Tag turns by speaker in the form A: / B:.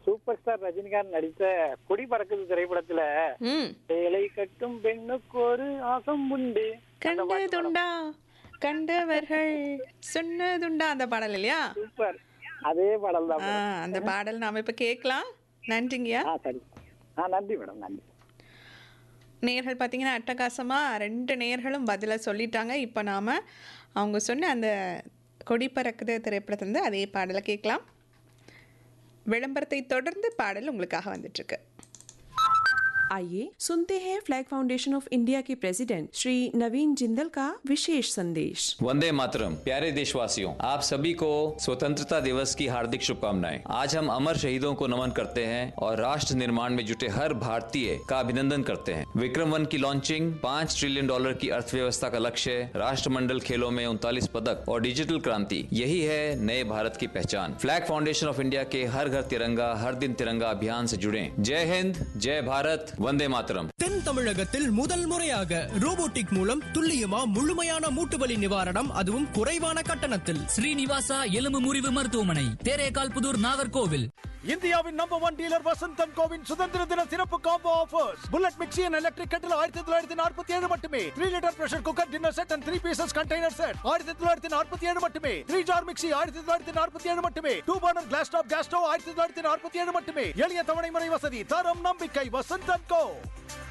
A: Super star Rajinikanth நடித்த கொடி பறக்குது திரைப்படத்துல
B: ம்
A: சேலை கட்டும் பெண்ணுக்கு ஒரு ஆசம் உண்டு.
B: கண்டதுண்டா கண்டவர்கள் சொன்னதுண்டா அந்த பாடல் இல்லையா?
A: சூப்பர், அதே பாடல் தான்.
B: அந்த பாடல் நாம இப்ப கேட்கலாம். நன்றிங்கய்யா.
A: சரி. நன்றி மேடம், நன்றி.
B: நேயர்கள் பார்த்தீங்கன்னா அட்டகாசமாக 2 நேயர்களும் பதிலை சொல்லிட்டாங்க. இப்போ நாம் அவங்க சொன்ன அந்த கொடி பறக்குது திரைப்படத்திலிருந்து அதே பாடலை கேட்கலாம். விளம்பரத்தை தொடர்ந்து பாடல் உங்களுக்காக வந்துட்டுருக்கு.
C: आइए सुनते हैं फ्लैग फाउंडेशन ऑफ इंडिया के प्रेसिडेंट श्री नवीन जिंदल का विशेष संदेश।
D: वंदे मातरम। प्यारे देशवासियों, आप सभी को स्वतंत्रता दिवस की हार्दिक शुभकामनाएं। आज हम अमर शहीदों को नमन करते हैं और राष्ट्र निर्माण में जुटे हर भारतीय का अभिनंदन करते हैं। विक्रम 1 की लॉन्चिंग, $5 ट्रिलियन की अर्थव्यवस्था का लक्ष्य, राष्ट्रमंडल खेलों में 39 पदक और डिजिटल क्रांति, यही है नए भारत की पहचान। फ्लैग फाउंडेशन ऑफ इंडिया के हर घर तिरंगा हर दिन तिरंगा अभियान से जुड़े। जय हिंद, जय भारत, वंदे मातरम।
E: தென் தமிழகத்தில் முதல் முறையாக ரோபோட்டிக் மூலம் துல்லியமா முழுமையான மூட்டுவலி நிவாரணம், அதுவும் குறைவான கட்டணத்தில்.
F: ஸ்ரீனிவாசா எலும்பு முறிவு மருத்துவமனை, தேரேகால் புதூர், நாகர்கோவில்.
E: இந்தியாவின் நம்பர் 1 டீலர் வசந்தன் கோவின் சுதந்திர தின சிறப்பு combo offers. Bullet mixie and electric கட்டில் 1947 மட்டுமே. 3 litre pressure cooker dinner set and 3 pieces container set 1947 மட்டுமே. 3 ஜார் மிக்ஸி 1947 மட்டுமே. 2 burner class top gas stove 1947 மட்டுமே. எளிய தவணை முறை வசதி, தரம் நம்பிக்கை வசந்தன் கோ.